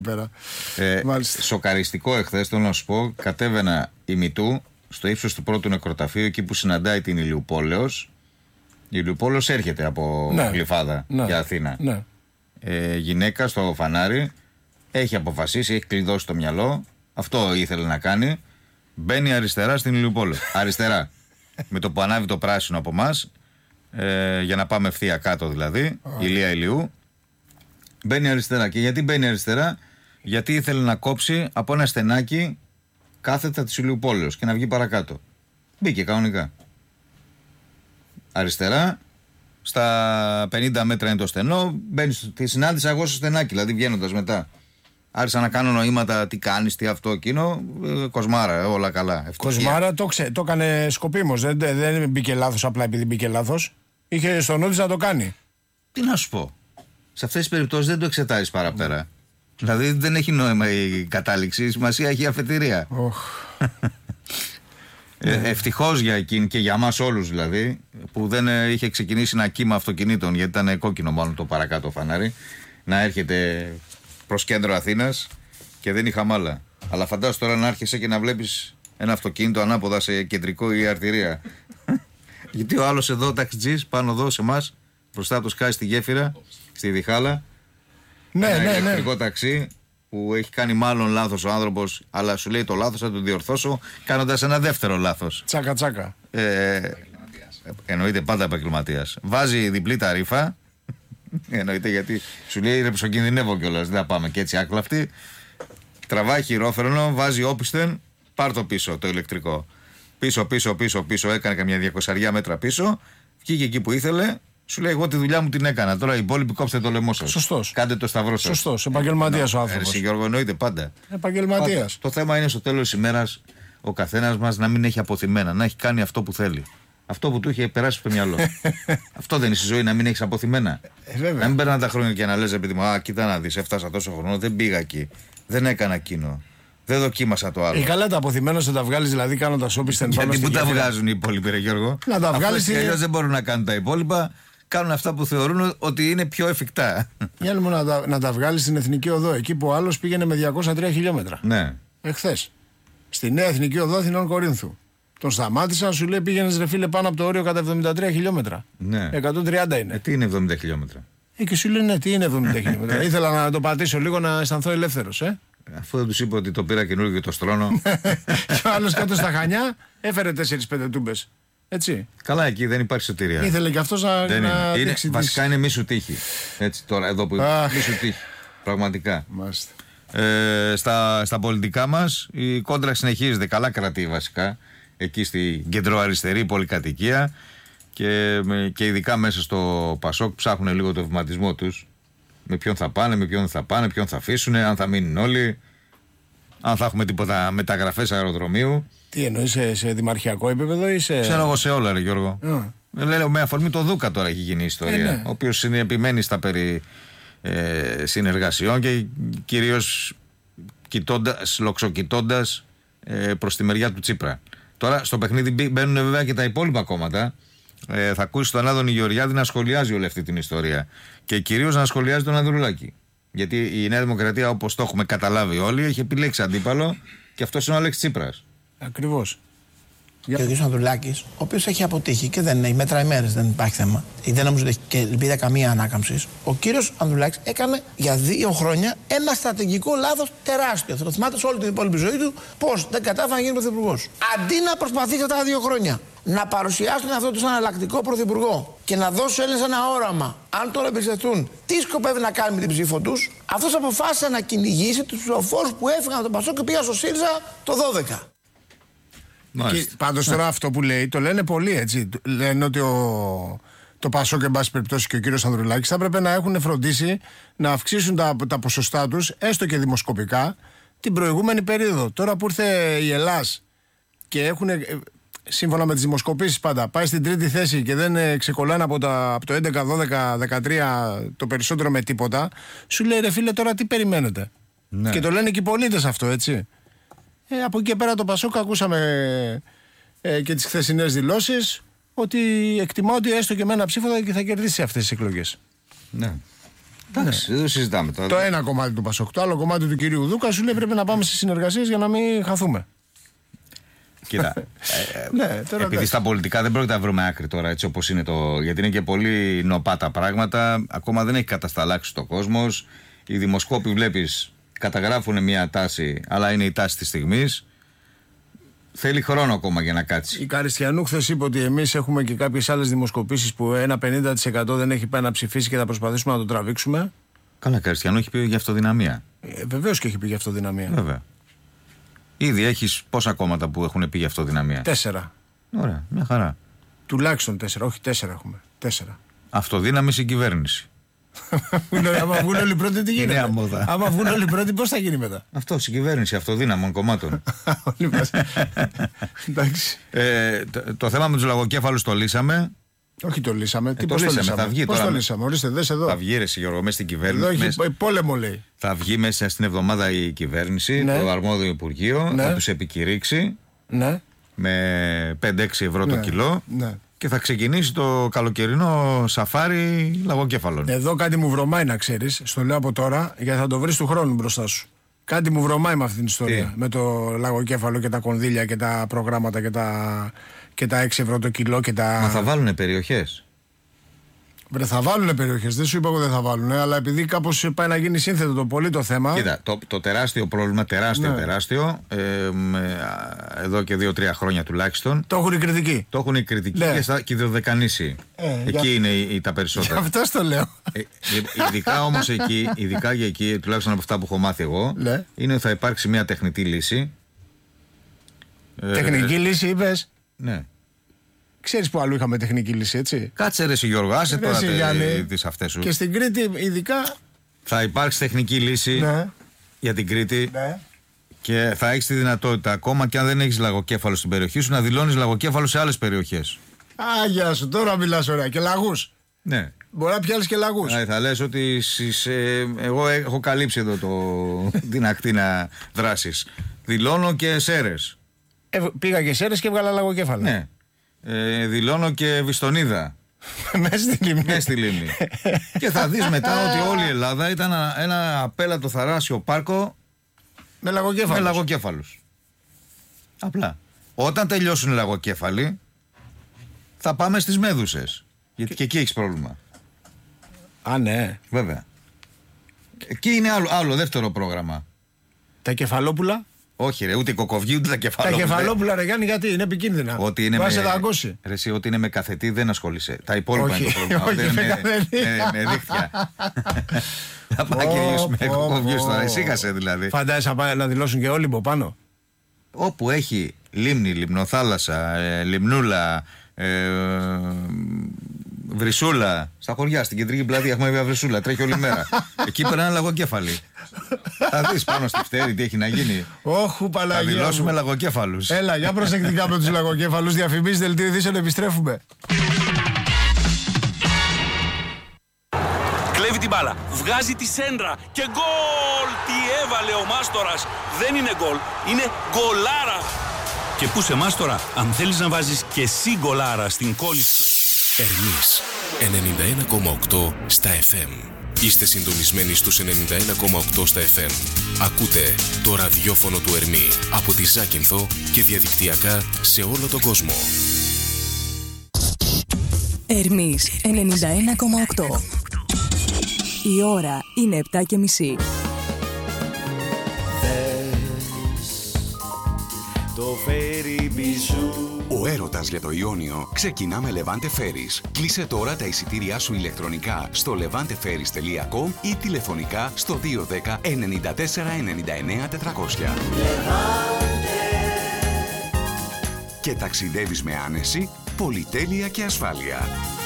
Σοκαριστικό εχθές, θέλω να σου πω, κατέβαινα ημιτού στο ύψος του πρώτου νεκροταφείου, εκεί που συναντάει την Ηλιουπόλεως. Η Ηλιουπόλεως έρχεται από Γλυφάδα για Αθήνα. Ναι. Γυναίκα στο φανάρι, έχει αποφασίσει, έχει κλειδώσει το μυαλό, αυτό ήθελε να κάνει. Μπαίνει αριστερά στην Ηλιουπόλεως. Αριστερά. Με το που ανάβει το πράσινο από εμάς, για να πάμε ευθεία κάτω δηλαδή, Ηλία Ηλιού. Μπαίνει αριστερά. Και γιατί μπαίνει αριστερά? Γιατί ήθελε να κόψει από ένα στενάκι κάθετα της Ηλιουπόλεως και να βγει παρακάτω. Μπήκε κανονικά. Αριστερά, στα 50 μέτρα είναι το στενό, μπαίνει τη συνάντησα εγώ στο στενάκι, δηλαδή βγαίνοντας μετά. Άρχισα να κάνω νοήματα, τι κάνεις, τι αυτό, εκείνο. Κοσμάρα, όλα καλά. Ευτυχία. Κοσμάρα το έκανε σκοπίμως. Δεν μπήκε λάθος απλά επειδή μπήκε λάθος. Είχε στο νου της να το κάνει. Τι να σου πω. Σε αυτές τις περιπτώσεις δεν το εξετάζεις παραπέρα. Δηλαδή δεν έχει νόημα η κατάληξη, η σημασία έχει η αφετηρία. Ευτυχώς για εκείνη και για μας όλους δηλαδή, που δεν είχε ξεκινήσει ένα κύμα αυτοκινήτων, γιατί ήταν κόκκινο μόνο το παρακάτω φανάρι, να έρχεται προς κέντρο Αθήνας και δεν είχαμε άλλα. Αλλά φαντάσου τώρα να άρχισε και να βλέπεις ένα αυτοκίνητο ανάποδα σε κεντρικό ή αρτηρία. Γιατί ο άλλος εδώ, ταξιτζής, πάνω εδώ σε εμάς, μπροστά από το σκάι στη γέφυρα, στη Διχάλα. Ένα ηλεκτρικό ταξί που έχει κάνει μάλλον λάθος ο άνθρωπος, αλλά σου λέει το λάθος θα το διορθώσω κάνοντας ένα δεύτερο λάθος. Τσάκα τσάκα. Εννοείται πάντα επαγγελματίας. Βάζει διπλή ταρήφα. Εννοείται, γιατί σου λέει ρεψοκινδυνεύω κιόλας, δεν θα πάμε και έτσι άκλαυτοι. Τραβάει χειρόφρενο, βάζει όπισθεν, πάρ' το πίσω το ηλεκτρικό. Πίσω, έκανε καμιά 200 μέτρα πίσω, βγήκε εκεί που ήθελε. Σου λέει: εγώ τη δουλειά μου την έκανα. Τώρα οι υπόλοιποι κόψτε το λαιμό σας. Σωστός. Κάντε το σταυρό σας. Σωστός. Επαγγελματίας ο άνθρωπος. Εσύ Γιώργο, εννοείται πάντα. Επαγγελματίας. Το θέμα είναι στο τέλος της ημέρας ο καθένας μας να μην έχει αποθυμένα, να έχει κάνει αυτό που θέλει. Αυτό που του είχε περάσει στο μυαλό. Αυτό δεν είναι στη ζωή, να μην έχει αποθυμένα. Να μην περνάνε τα χρόνια και να λες επειδή μου, κοίτα να δεις, έφτασα τόσο χρόνο, δεν πήγα εκεί. Δεν έκανα εκείνο. Δεν δοκίμασα το άλλο. Καλά τα αποθυμένα θα τα βγάλεις δηλαδή κάνοντας όπισθεν πάνω. Γιατί που τα βγάζουν οι υπόλοιποι, ρε Γιώργο. Να τα βγάλεις. Αλλιώς δεν μπορούν να κάνουν τα υπόλοιπα. Κάνουν αυτά που θεωρούν ότι είναι πιο εφικτά. Μια μου να τα βγάλεις στην Εθνική Οδό, εκεί που ο άλλος πήγαινε με 203 χιλιόμετρα. Ναι. Εχθές. Στη νέα Εθνική Οδό Αθηνών Κορίνθου. Τον σταμάτησαν, σου λέει πήγαινες ρε φίλε πάνω από το όριο κατά 73 χιλιόμετρα. Ναι. 130 είναι. Τι είναι 70 χιλιόμετρα. Και σου λέει ναι, τι είναι 70 χιλιόμετρα. Ήθελα να το πατήσω λίγο να αισθανθώ ελεύθερος. Αφού δεν τους είπε ότι το πήρα καινούργιο και το στρώνω. Και ο άλλος κάτω στα Χανιά έφερε 4-5 τούμπες. Έτσι. Καλά, εκεί δεν υπάρχει σωτηρία. Ήθελε και αυτός να δείξει. Βασικά είναι μη σου τύχη. Έτσι τώρα, εδώ που μη σου τύχη. Πραγματικά. Στα πολιτικά μας η κόντρα συνεχίζεται. Καλά κρατεί βασικά. Εκεί στην κεντροαριστερή πολυκατοικία. Και ειδικά μέσα στο Πασόκ ψάχνουν λίγο το βηματισμό τους. Με ποιον θα πάνε, με ποιον δεν θα πάνε, ποιον θα αφήσουν, αν θα μείνουν όλοι. Αν θα έχουμε τίποτα μεταγραφές αεροδρομίου. Τι εννοείς, σε δημαρχιακό επίπεδο ή σε. Ξέρω εγώ σε όλα, ρε Γιώργο. Λέω με αφορμή το Δούκα τώρα έχει γίνει η ιστορία. Ναι. Ο οποίος είναι επιμένει στα περί συνεργασιών και κυρίως λοξοκοιτώντας προς τη μεριά του Τσίπρα. Τώρα στο παιχνίδι μπαίνουν βέβαια και τα υπόλοιπα κόμματα. Θα ακούσει τον Άδωνη Γεωργιάδη να σχολιάζει όλη αυτή την ιστορία. Και κυρίως να σχολιάζει τον Ανδρουλάκη. Γιατί η Νέα Δημοκρατία, όπως το έχουμε καταλάβει όλοι, έχει επιλέξει αντίπαλο και αυτός είναι ο Αλέξης Τσίπρας. Ακριβώς. Και ο κ. Ανδρουλάκης, ο οποίος έχει αποτύχει και δεν έχει μέτρα ημέρες, δεν υπάρχει θέμα. Δεν νομίζω ότι έχει και ελπίδα καμία ανάκαμψη. Ο κ. Ανδρουλάκης έκανε για 2 χρόνια ένα στρατηγικό λάθος τεράστιο. Θα το θυμάται σε όλη την υπόλοιπη ζωή του πώς δεν κατάφερε να γίνει πρωθυπουργός. Αντί να προσπαθήσει αυτά τα 2 χρόνια να παρουσιάσει τον εαυτό του σαν εναλλακτικό πρωθυπουργό και να δώσει Έλληνες ένα όραμα, αν τώρα εμπιστευτούν τι σκοπεύει να κάνει με την ψήφο τους, αυτός αποφάσισε να κυνηγήσει τους ψηφοφόρους που έφυγαν από τον Πασόκ και πήγαν στο ΣΥΡΙΖΑ το 12. Πάντως τώρα αυτό που λέει το λένε πολλοί, έτσι. Λένε ότι το Πασόκ, εν πάση περιπτώσει, και ο κύριος Ανδρουλάκης θα έπρεπε να έχουν φροντίσει να αυξήσουν τα ποσοστά τους, έστω και δημοσκοπικά, την προηγούμενη περίοδο. Τώρα που ήρθε η Ελλάς και έχουν, σύμφωνα με τις δημοσκοπήσεις πάντα, πάει στην 3η θέση και δεν ξεκολλάνε από το 11, 12, 13 το περισσότερο με τίποτα, σου λέει ρε φίλε τώρα τι περιμένετε. Ναι. Και το λένε και οι πολίτες αυτό, έτσι. Από εκεί και πέρα το Πασόκ ακούσαμε και τις χθεσινές δηλώσεις ότι εκτιμά ότι έστω και με ένα ψήφο θα κερδίσει αυτές τις εκλογές. Ναι. Εντάξει, δεν το συζητάμε τώρα. Το ένα κομμάτι του Πασόκ. Το άλλο κομμάτι του κυρίου Δούκα σου λέει πρέπει να πάμε σε συνεργασίες για να μην χαθούμε. Κοίτα. Ναι, επειδή στα πολιτικά δεν πρόκειται να βρούμε άκρη τώρα έτσι όπως είναι γιατί είναι και πολύ νοπά τα πράγματα. Ακόμα δεν έχει κατασταλάξει το κόσμος. Οι δημοσκόποι βλέπεις καταγράφουν μια τάση, αλλά είναι η τάση της στιγμής. Θέλει χρόνο ακόμα για να κάτσει. Η Καριστιανού χθες είπε ότι εμείς έχουμε και κάποιες άλλες δημοσκοπήσεις που ένα 50% δεν έχει πάει να ψηφίσει και θα προσπαθήσουμε να το τραβήξουμε. Καλά, Καριστιανού έχει πει για αυτοδυναμία. Βεβαίως και έχει πει για αυτοδυναμία. Βέβαια. Ήδη έχεις πόσα κόμματα που έχουν πει για αυτοδυναμία? 4. Ωραία, μια χαρά. Τουλάχιστον 4, όχι 4 έχουμε. 4. Αυτοδύναμη συγκυβέρνηση. Άμα βγουν όλοι πρώτοι, τι γίνεται? Άμα βγουν όλοι πρώτοι, πώς θα γίνει μετά? Αυτό, συγκυβέρνηση αυτοδύναμων κομμάτων. Όλοι μας. Εντάξει. Το θέμα με τους λαγοκέφαλους το λύσαμε. Όχι το λύσαμε. Τι πώς το λύσαμε? Θα βγει πώς τώρα. Το λύσαμε? Ορίστε, δες εδώ. Θα βγει ρε Γιώργο μέσα στην κυβέρνηση. Εδώ έχει πόλεμο λέει. Θα βγει μέσα στην εβδομάδα η κυβέρνηση, ναι. Το αρμόδιο Υπουργείο, ναι. Θα τους επικηρύξει ναι. με 5-6 ευρώ ναι. το κιλό. Ναι. Και θα ξεκινήσει το καλοκαιρινό σαφάρι λαγοκέφαλων. Εδώ κάτι μου βρωμάει να ξέρεις, στο λέω από τώρα, γιατί θα το βρεις του χρόνου μπροστά σου. Κάτι μου βρωμάει με αυτή την ιστορία. Τι? Με το λαγοκέφαλο και τα κονδύλια και τα προγράμματα και τα 6 ευρώ το κιλό και τα. Μα θα βάλουν περιοχές. Θα βάλουν περιοχές, δεν σου είπα εγώ δεν θα βάλουν, αλλά επειδή κάπως πάει να γίνει σύνθετο το πολύ το θέμα. Κοίτα, το τεράστιο πρόβλημα, τεράστιο, εδώ και 2-3 χρόνια τουλάχιστον. Το έχουν οι κριτικοί. Το έχουν οι κριτικοί και οι Δωδεκανήσοι. Εκεί είναι τα περισσότερα. Γι' αυτό το λέω. Ειδικά όμως εκεί, ειδικά για εκεί, τουλάχιστον από αυτά που έχω μάθει εγώ, είναι ότι θα υπάρξει μια τεχνητή λύση. Τεχνική λύση είπες? Ναι. Ξέρεις που αλλού είχαμε τεχνική λύση, έτσι? Κάτσε ρε Γιώργο, άσε τώρα τις αυτές σου. Και στην Κρήτη ειδικά. Θα υπάρξει τεχνική λύση για την Κρήτη και θα έχεις τη δυνατότητα, ακόμα και αν δεν έχεις λαγοκέφαλο στην περιοχή σου, να δηλώνεις λαγοκέφαλο σε άλλες περιοχές. Άγια σου, τώρα μιλάς ωραία. Και λαγούς. Ναι. Μπορεί να πιάνεις και λαγούς. Θα λες ότι εγώ έχω καλύψει εδώ την ακτίνα δράσης. Δηλώνω και Σέρες. Πήγα και Σέρες και έβγαλα λαγοκέφαλο. Ναι. Δηλώνω και Βιστονίδα. Μέσα στη λίμνη. Και θα δεις μετά ότι όλη η Ελλάδα ήταν ένα απέλατο θαλάσσιο πάρκο με λαγοκέφαλους. Απλά. Όταν τελειώσουν οι λαγοκέφαλοι, θα πάμε στις Μέδουσες. Γιατί και εκεί έχεις πρόβλημα. Α, ναι. Βέβαια. Εκεί είναι άλλο δεύτερο πρόγραμμα. Τα κεφαλόπουλα. Όχι ρε, ούτε οι κοκοβιοί ούτε τα κεφαλόπουλα. Τα κεφαλόπουλα ρε Γιάννη, γιατί είναι επικίνδυνα. Ό,τι είναι ό,τι είναι με καθετή δεν ασχολείσαι. Τα υπόλοιπα είναι το πρόβλημα. Όχι, με δίχτυα. Θα πάει και με κοκοβιούς τώρα. Ησύχασε δηλαδή. Φαντάζεσαι να δηλώσουν και Όλυμπο πάνω. Όπου έχει λίμνη, λιμνοθάλασσα, λιμνούλα, βρυσούλα. Στα χωριά, στην κεντρική πλατεία έχουμε μια βρυσούλα. Τρέχει όλη μέρα. Εκεί περνάνε λαγοκέφαλοι. Θα δεις πάνω στη φτέρη τι έχει να γίνει. Όχου Παναγία. Θα δηλώσουμε λαγοκέφαλους. Έλα, για προσεκτικά με τους λαγοκέφαλους. Διαφημίσεις, δελτίο ειδήσεων, επιστρέφουμε. Κλέβει την μπάλα, βγάζει τη σέντρα και γκολ! Τι έβαλε ο Μάστορας. Δεν είναι γκολ, είναι γκολάρα. Και πού σε Μάστορα, αν θέλεις να βάζεις και εσύ γκολάρα στην κόλληση. Ερμής 91,8 στα FM. Είστε συντονισμένοι στους 91,8 στα FM. Ακούτε το ραδιόφωνο του Ερμή από τη Ζάκυνθο και διαδικτυακά σε όλο τον κόσμο. Ερμής 91,8. Η ώρα είναι 7:30. Το φέρι μπιζού. Ο έρωτας για το Ιόνιο ξεκινά με Levante Ferries. Κλείσε τώρα τα εισιτήριά σου ηλεκτρονικά στο levanteferries.com ή τηλεφωνικά στο 210 94 99 400. Και ταξιδεύεις με άνεση, πολυτέλεια και ασφάλεια.